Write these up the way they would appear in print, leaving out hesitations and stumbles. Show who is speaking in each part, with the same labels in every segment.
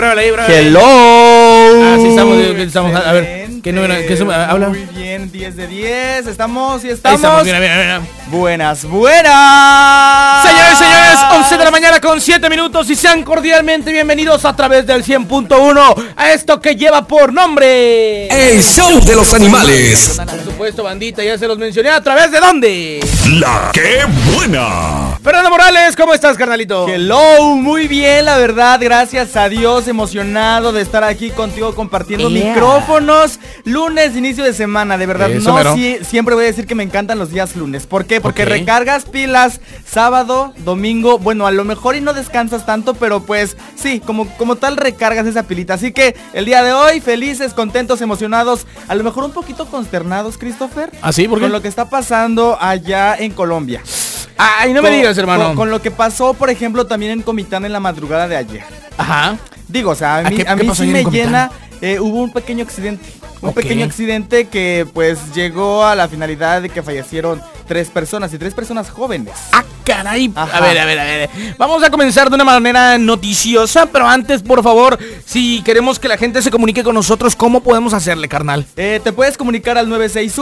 Speaker 1: Pruébala ahí.
Speaker 2: Hello.
Speaker 1: Así estamos. A ver, habla.
Speaker 2: Muy bien, 10 de 10. Estamos.
Speaker 1: Bien.
Speaker 2: Buenas.
Speaker 1: Señores, 11 de la mañana con 7 minutos y sean cordialmente bienvenidos a través del 100.1 a esto que lleva por nombre
Speaker 3: El Show de los Animales.
Speaker 1: Por supuesto, bandita, ya se los mencioné. ¿A través de dónde?
Speaker 3: La ¡Qué buena!
Speaker 1: Fernando Morales, ¿cómo estás, carnalito?
Speaker 2: Hello, muy bien, la verdad, gracias a Dios, emocionado de estar aquí contigo compartiendo micrófonos. Lunes, inicio de semana, de verdad.
Speaker 1: Eso,
Speaker 2: siempre voy a decir que me encantan los días lunes. ¿Por qué? Porque recargas pilas sábado, domingo, bueno, a lo mejor y no descansas tanto, pero pues sí, como tal recargas esa pilita. Así que el día de hoy, felices, contentos, emocionados, a lo mejor un poquito consternados, Christopher.
Speaker 1: ¿Ah, sí? ¿Por qué?
Speaker 2: Con lo que está pasando allá en Colombia.
Speaker 1: Ay, no me digas, hermano.
Speaker 2: Con lo que pasó, por ejemplo, también en Comitán en la madrugada de ayer.
Speaker 1: Ajá.
Speaker 2: Digo, o sea, a mí sí me llena. Hubo un pequeño accidente. Un pequeño accidente que pues llegó a la finalidad de que fallecieron 3 personas y 3 personas jóvenes.
Speaker 1: ¡Ah, caray!
Speaker 2: Ajá.
Speaker 1: A ver. Vamos a comenzar de una manera noticiosa, pero antes, por favor, si queremos que la gente se comunique con nosotros, ¿cómo podemos hacerle, carnal?
Speaker 2: Te puedes comunicar al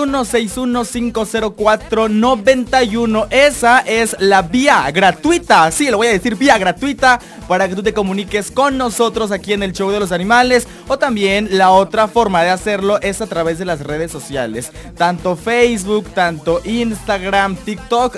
Speaker 2: 961-6150491. Esa es la vía gratuita. Sí, lo voy a decir, vía gratuita para que tú te comuniques con nosotros aquí en el Show de los Animales. O también la otra forma de hacerlo es a través de las redes sociales, tanto Facebook, tanto Instagram, TikTok,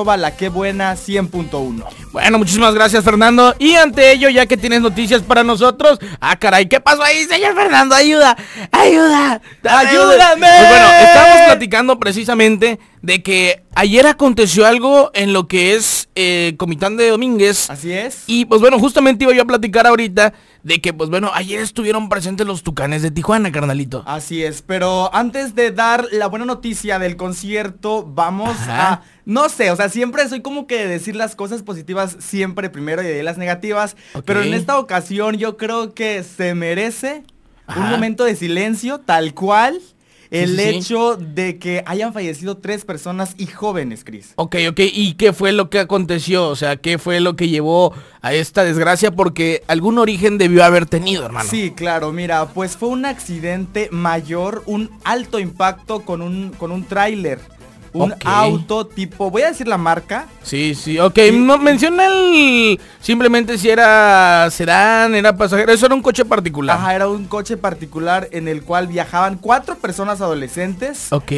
Speaker 2: @laquebuena100.1.
Speaker 1: Bueno, muchísimas gracias, Fernando. Y ante ello, ya que tienes noticias para nosotros, caray, ¿qué pasó ahí, señor Fernando? ¡Ayúdame! Pues bueno, estábamos platicando precisamente de que ayer aconteció algo en lo que es Comitán de Domínguez.
Speaker 2: Así es.
Speaker 1: Y pues bueno, justamente iba yo a platicar ahorita de que pues bueno, ayer estuvieron presentes los Tucanes de Tijuana, carnalito.
Speaker 2: Así es, pero antes de dar la buena noticia del concierto, vamos a... No sé, o sea, siempre soy como que de decir las cosas positivas siempre primero y de las negativas. Pero en esta ocasión yo creo que se merece un momento de silencio, tal cual... El hecho de que hayan fallecido 3 personas y jóvenes, Cris.
Speaker 1: Ok, ¿y qué fue lo que aconteció? O sea, ¿qué fue lo que llevó a esta desgracia? Porque algún origen debió haber tenido, hermano.
Speaker 2: Sí, claro, mira, pues fue un accidente mayor, un alto impacto con un tráiler. Un auto tipo, voy a decir la marca.
Speaker 1: Sí, ok, no, menciona simplemente si era sedán, era pasajero, eso era un coche particular.
Speaker 2: Ajá, era un coche particular en el cual viajaban 4 personas adolescentes.
Speaker 1: Ok.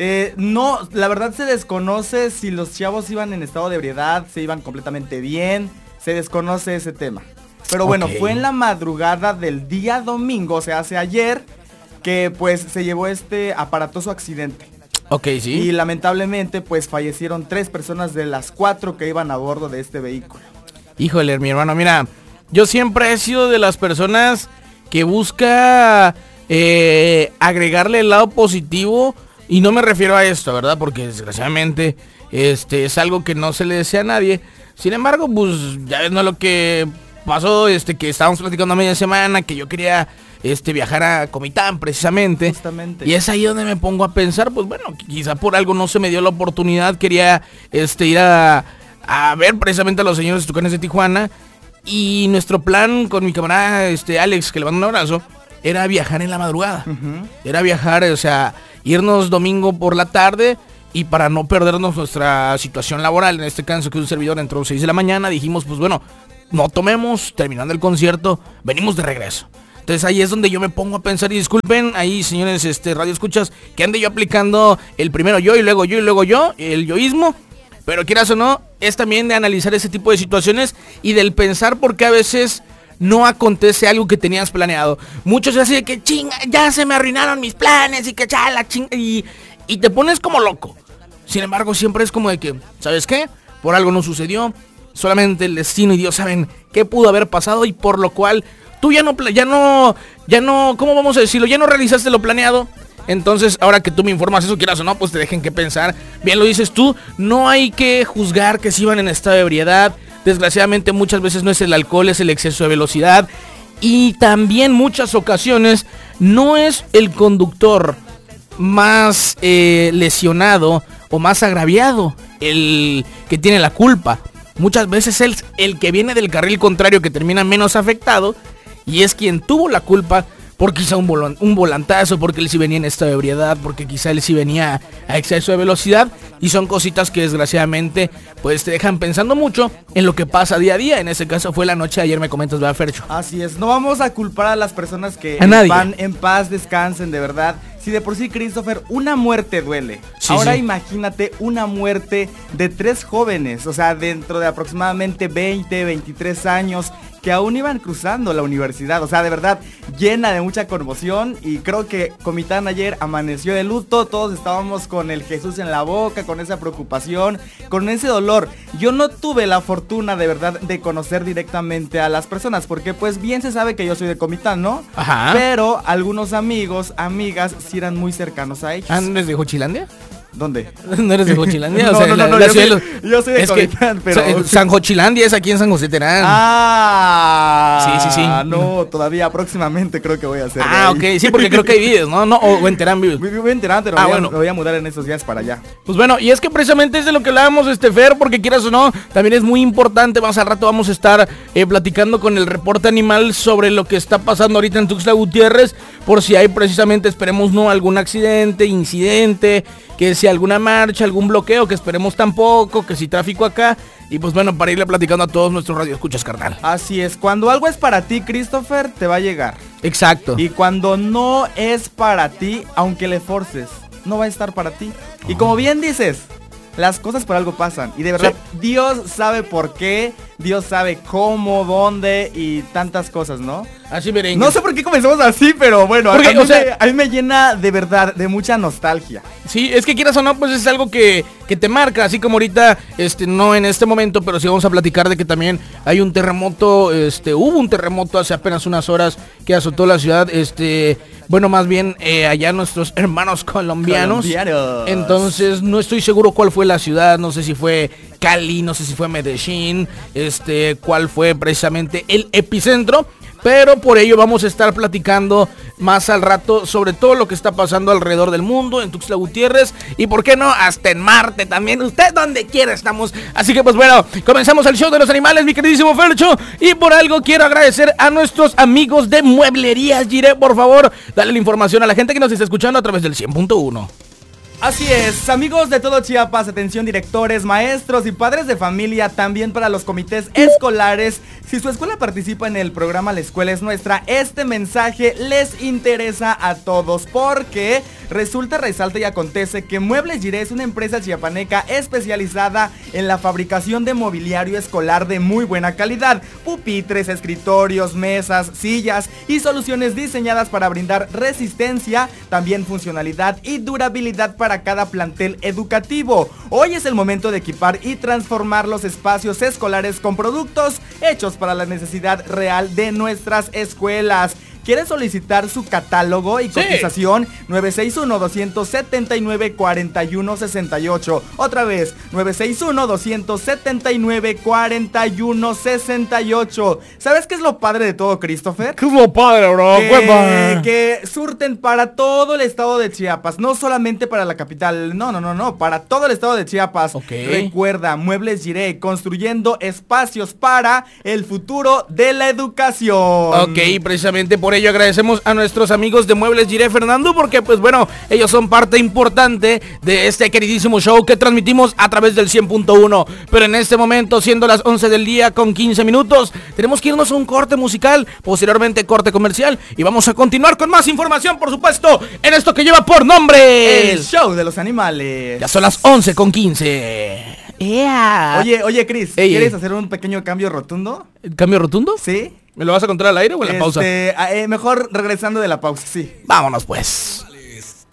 Speaker 2: No, la verdad se desconoce si los chavos iban en estado de ebriedad, se iban completamente bien, se desconoce ese tema. Pero bueno, fue en la madrugada del día domingo, o sea, hace ayer, que pues se llevó este aparatoso accidente.
Speaker 1: Ok, sí.
Speaker 2: Y lamentablemente pues fallecieron 3 personas de las 4 que iban a bordo de este vehículo.
Speaker 1: Híjole, mi hermano, mira, yo siempre he sido de las personas que busca agregarle el lado positivo. Y no me refiero a esto, ¿verdad? Porque desgraciadamente es algo que no se le desea a nadie. Sin embargo, pues ya ves, no, lo que pasó, que estábamos platicando a media semana, que yo quería viajar a Comitán precisamente.
Speaker 2: Justamente.
Speaker 1: Y es ahí donde me pongo a pensar, pues bueno, quizá por algo no se me dio la oportunidad. Quería ir a ver precisamente a los señores Tucanes de Tijuana. Y nuestro plan con mi camarada Alex, que le mando un abrazo, era viajar en la madrugada. Era viajar, o sea, irnos domingo por la tarde. Y para no perdernos nuestra situación laboral, en este caso que un servidor entró a las 6 de la mañana, dijimos, pues bueno, no tomemos, terminando el concierto, venimos de regreso. Entonces ahí es donde yo me pongo a pensar, y disculpen ahí, señores radio escuchas, que ande yo aplicando el primero yo y luego yo, el yoísmo. Pero quieras o no, es también de analizar ese tipo de situaciones y del pensar por qué a veces no acontece algo que tenías planeado. Muchos se hacen de que chinga, ya se me arruinaron mis planes y que chala, chinga, y te pones como loco. Sin embargo, siempre es como de que, ¿sabes qué? Por algo no sucedió, solamente el destino y Dios saben qué pudo haber pasado, y por lo cual tú ya no, ¿cómo vamos a decirlo? Ya no realizaste lo planeado. Entonces, ahora que tú me informas eso, quieras o no, pues te dejen que pensar. Bien lo dices tú, no hay que juzgar que si iban en estado de ebriedad. Desgraciadamente muchas veces no es el alcohol, es el exceso de velocidad. Y también muchas ocasiones no es el conductor más lesionado o más agraviado el que tiene la culpa. Muchas veces es el que viene del carril contrario que termina menos afectado. y es quien tuvo la culpa por quizá un volantazo, porque él sí venía en estado de ebriedad, porque quizá él sí venía a exceso de velocidad, y son cositas que desgraciadamente pues te dejan pensando mucho en lo que pasa día a día. En ese caso fue la noche de ayer, me comentas, ¿verdad, Fercho?
Speaker 2: Así es, no vamos a culpar a las personas que van en paz, descansen, de verdad. Si de por sí, Christopher, una muerte duele. Sí, ahora sí. Imagínate una muerte de 3 jóvenes, o sea, dentro de aproximadamente 20, 23 años, que aún iban cruzando la universidad. O sea, de verdad, llena de mucha conmoción. Y creo que Comitán ayer amaneció de luto. Todos estábamos con el Jesús en la boca, con esa preocupación, con ese dolor. Yo no tuve la fortuna, de verdad, de conocer directamente a las personas, porque pues bien se sabe que yo soy de Comitán, ¿no?
Speaker 1: Ajá.
Speaker 2: Pero algunos amigos, amigas, sí eran muy cercanos a ellos.
Speaker 1: ¿Eres de Jochilandia?
Speaker 2: ¿Dónde?
Speaker 1: ¿No eres de Jochilandia?
Speaker 2: No,
Speaker 1: o sea,
Speaker 2: no, yo soy de Comitán, pero...
Speaker 1: San Jochilandia es aquí en San José Terán. Sí.
Speaker 2: No, todavía próximamente creo que voy a hacer.
Speaker 1: Ok, sí, porque creo que hay vives, ¿no? O en Terán vives.
Speaker 2: Vivo en Terán, pero me voy a mudar en estos días para allá.
Speaker 1: Pues bueno, y es que precisamente es de lo que hablábamos, Fer, porque quieras o no, también es muy importante. Más al rato vamos a estar platicando con el reporte animal sobre lo que está pasando ahorita en Tuxtla Gutiérrez, por si hay precisamente, esperemos no, algún accidente, incidente, que si alguna marcha, algún bloqueo, que esperemos tampoco, que si tráfico acá. Y pues bueno, para irle platicando a todos nuestros radioescuchas, carnal.
Speaker 2: Así es, cuando algo es para ti, Christopher, te va a llegar.
Speaker 1: Exacto.
Speaker 2: Y cuando no es para ti, aunque le forces, no va a estar para ti. Y como bien dices, las cosas por algo pasan. Y de verdad, sí, Dios sabe por qué, Dios sabe cómo, dónde y tantas cosas, ¿no?
Speaker 1: Así merengue.
Speaker 2: No sé por qué comenzamos así, pero bueno, porque, a mí me llena de verdad de mucha nostalgia.
Speaker 1: Sí, es que quieras o no, pues es algo que te marca, así como ahorita, no en este momento, pero sí vamos a platicar de que también hay un terremoto, hubo un terremoto hace apenas unas horas que azotó la ciudad, bueno, más bien allá nuestros hermanos colombianos. Entonces no estoy seguro cuál fue la ciudad, no sé si fue Cali, no sé si fue Medellín, cuál fue precisamente el epicentro. Pero por ello vamos a estar platicando más al rato sobre todo lo que está pasando alrededor del mundo, en Tuxtla Gutiérrez y por qué no, hasta en Marte también, usted donde quiera estamos. Así que pues bueno, comenzamos el show de los animales, mi queridísimo Fercho. Y por algo quiero agradecer a nuestros amigos de Mueblerías Jiré. Por favor, dale la información a la gente que nos está escuchando a través del 100.1.
Speaker 2: Así es, amigos de todo Chiapas, atención directores, maestros y padres de familia, también para los comités escolares. Si su escuela participa en el programa La Escuela es Nuestra, este mensaje les interesa a todos porque resulta, resalta y acontece que Muebles Jiré es una empresa chiapaneca especializada en la fabricación de mobiliario escolar de muy buena calidad, pupitres, escritorios, mesas, sillas y soluciones diseñadas para brindar resistencia, también funcionalidad y durabilidad para cada plantel educativo. Hoy es el momento de equipar y transformar los espacios escolares con productos hechos para la necesidad real de nuestras escuelas. ¿Quiere solicitar su catálogo y cotización? Sí. 961-279-4168. Otra vez, 961-279-4168. ¿Sabes qué es lo padre de todo, Christopher?
Speaker 1: ¿Qué es lo padre, bro?
Speaker 2: Que surten para todo el estado de Chiapas. No solamente para la capital. No. Para todo el estado de Chiapas. Recuerda, Muebles Jiré, construyendo espacios para el futuro de la educación.
Speaker 1: Precisamente por ello agradecemos a nuestros amigos de Muebles Jiré, Fernando, porque pues bueno, ellos son parte importante de este queridísimo show que transmitimos a través del 100.1. Pero en este momento, siendo las 11 del día con 15 minutos, tenemos que irnos a un corte musical, posteriormente corte comercial, y vamos a continuar con más información, por supuesto, en esto que lleva por nombre
Speaker 2: el show de los animales.
Speaker 1: Ya son las 11 con 15.
Speaker 2: Yeah. Oye, Chris, ¿quieres hacer un pequeño cambio rotundo?
Speaker 1: ¿Cambio rotundo?
Speaker 2: Sí.
Speaker 1: ¿Me lo vas a contar al aire o en la pausa?
Speaker 2: Mejor regresando de la pausa, sí.
Speaker 1: Vámonos pues.